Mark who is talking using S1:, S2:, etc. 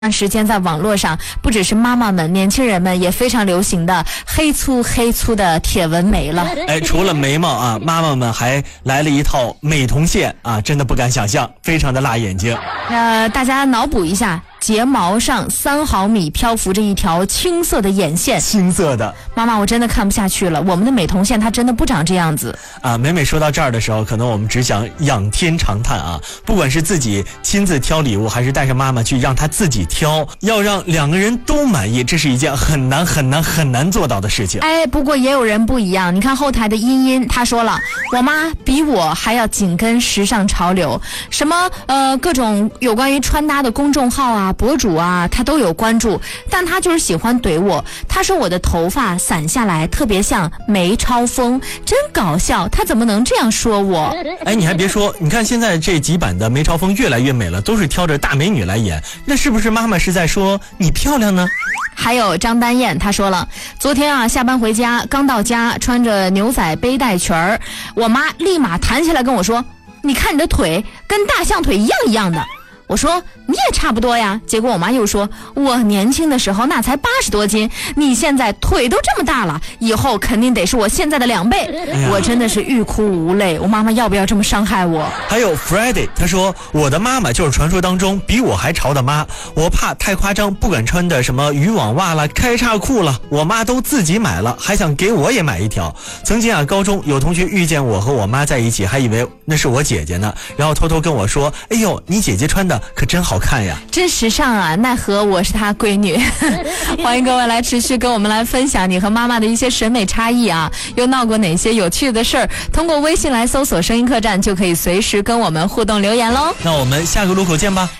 S1: 段时间在网络上，不只是妈妈们，年轻人们也非常流行的黑粗的铁纹眉了。
S2: 除了眉毛啊，妈妈们还来了一套美瞳线啊，真的不敢想象，非常的辣眼睛。
S1: 大家脑补一下，睫毛上3毫米漂浮着一条青色的眼线，
S2: 青色的。
S1: 妈妈，我真的看不下去了，我们的美瞳线它真的不长这样子
S2: 啊！每每说到这儿的时候，可能我们只想仰天长叹啊！不管是自己亲自挑礼物，还是带上妈妈去让她自己挑，要让2个人都满意，这是一件很难做到的事情。
S1: 不过也有人不一样，你看后台的茵茵，她说了，我妈比我还要紧跟时尚潮流，什么各种有关于穿搭的公众号啊、博主啊，她都有关注，但她就是喜欢怼我。她说我的头发散下来特别像梅超风，真搞笑，她怎么能这样说我？
S2: 你还别说，你看现在这几版的梅超风越来越美了，都是挑着大美女来演，那是不是妈妈是在说你漂亮呢？
S1: 还有张丹燕，她说了，昨天啊下班回家，刚到家，穿着牛仔背带裙儿，我妈立马弹起来跟我说，你看你的腿跟大象腿一样的。我说你也差不多呀，结果我妈又说，我年轻的时候那才80多斤，你现在腿都这么大了，以后肯定得是我现在的2倍。我真的是欲哭无泪，我妈妈要不要这么伤害我？
S2: 还有 Friday， 他说我的妈妈就是传说当中比我还潮的妈，我怕太夸张，不敢穿的什么渔网袜了、开叉裤了，我妈都自己买了，还想给我也买一条。曾经啊，高中有同学遇见我和我妈在一起，还以为那是我姐姐呢，然后偷偷跟我说，哎呦，你姐姐穿的可真好看呀，
S1: 真时尚啊，奈何我是她闺女。欢迎各位来持续跟我们来分享你和妈妈的一些审美差异啊，又闹过哪些有趣的事儿，通过微信来搜索声音客栈就可以随时跟我们互动留言咯。
S2: 那我们下个路口见吧。